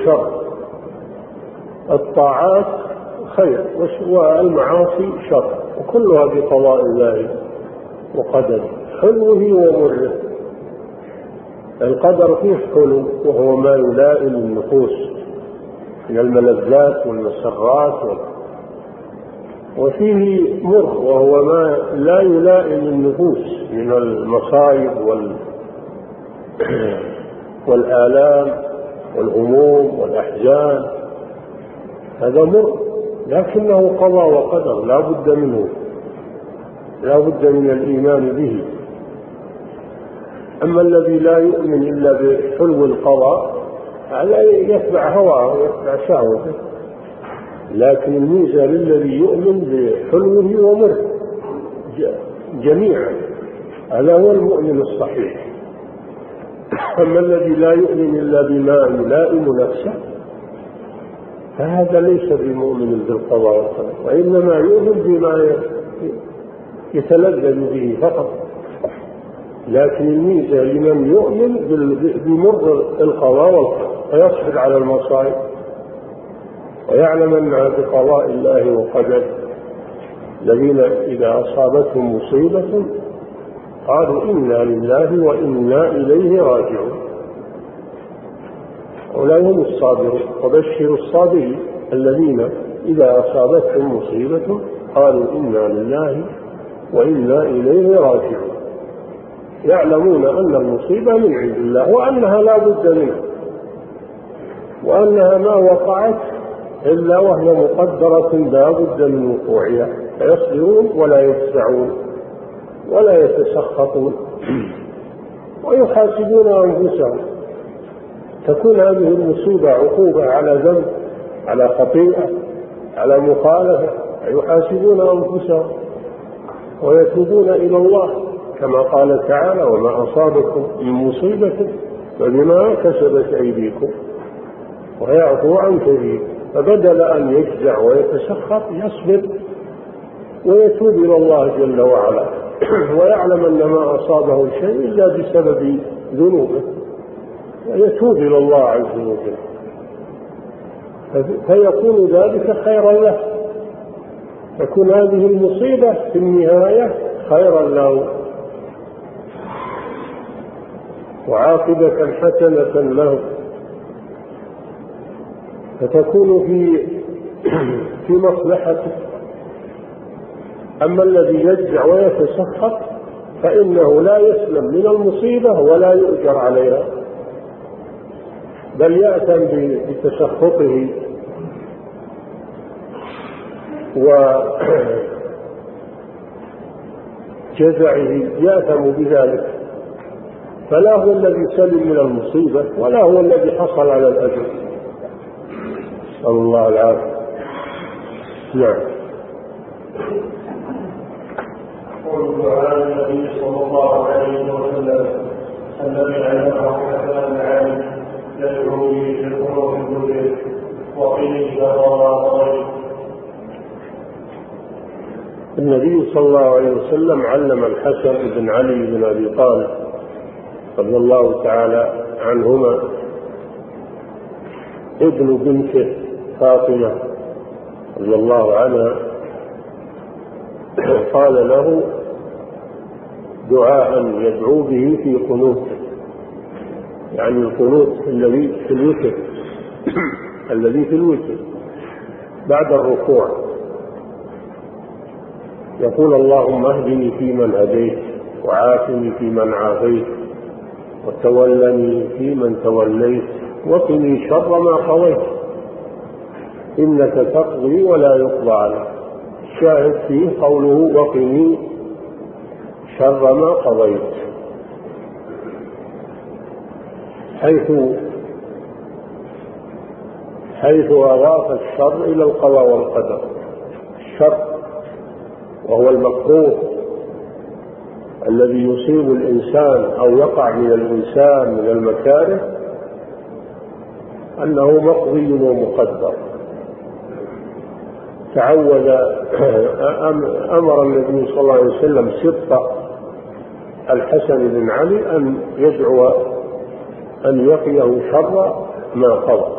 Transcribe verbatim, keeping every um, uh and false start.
شر، الطاعات خير والمعاصي شر، وكلها بقضاء الله وقدره، حلوه ومره. القدر فيه حلو وهو ما يلائم النفوس من الملذات والمسرات، وفيه مر وهو ما لا يلائم النفوس من المصائب والآلام والهموم والأحزان. هذا مر لكنه قضاء وقدر لا بد منه، لا بد من الإيمان به. أما الذي لا يؤمن إلا بحلو القضاء هذا يتبع هواه ويتبع شهوته، لكن الميزة للذي يؤمن بحلوه ومره جميعا، هذا هو المؤمن الصحيح. أما الذي لا يؤمن إلا بما يلائم نفسه فهذا ليس بمؤمن بالقضاء والقدر، وإنما يؤمن بما يتلذذ به فقط. لكن الميزة لمن يؤمن بمر القضاء والقدر فيصبر على المصائب ويعلم أنها بقضاء الله وقدره. الذين إذا أصابتهم مصيبة قالوا إنا لله وإنا إليه راجعون، أولئك هم الصابرون. وبشر الصابرين الذين إذا أصابتهم مصيبة قالوا إنا لله وإنا إليه راجعون، يعلمون أن المصيبة من عند الله وأنها لا بد منها، وأنها ما وقعت إلا وهي مقدرة لا بد من وقوعها، فيصبرون ولا يجزعون ولا يتسخطون ويحاسبون أنفسهم. تكون هذه المصيبة عقوبة على ذنب، على خطيئة، على مخالفة، يحاسبون أنفسهم ويتوبون إلى الله كما قال تعالى وما أصابكم من مصيبة فبما كسبت أيديكم ويعفو عن كثير. فبدل أن يجزع ويتسخط يصبر ويتوب إلى الله جل وعلا ويعلم أن ما أصابه شيء إلا بسبب ذنوبه ويتوب إلى الله عز وجل، فيكون ذلك خيرا له، تكون هذه المصيبة في النهاية خيرا له وعاقبة حسنة له، فتكون في في مصلحته. أما الذي يجزع ويتسخط فإنه لا يسلم من المصيبة ولا يؤجر عليها، بل يأثم بتسخطه وجزعه، يأثم بذلك، فلا هو الذي سلم من المصيبة ولا هو الذي حصل على الأجر. نسأل الله العافية. نعم. قل عن النبي صلى الله عليه وسلم الذي علمه حسن العالم يدعو به في القلوب الدنيا وقيل شر. النبي صلى الله عليه وسلم علم الحسن بن علي بن أبي طالب رضي الله تعالى عنهما ابن بنته فاطمة رضي الله عنها، قال له دعاء يدعو به في قنوته، يعني القنوت الذي في الوتر الذي في الوتر بعد الركوع، يقول اللهم اهدني فيمن هديت وعافني فيمن عافيت وتولني فيمن توليت وقني شر ما قضيت إنك تقضي ولا يقضى عليك. الشاهد فيه قوله وقني شر ما قضيت، حيث حيث أضاف الشر إلى القضاء والقدر. الشر وهو المكروه الذي يصيب الإنسان أو يقع من الإنسان من المكاره أنه مقضي ومقدر. تعود أمر النبي صلى الله عليه وسلم سبط الحسن بن علي أن يدعو أن يقيه شر ما قضى،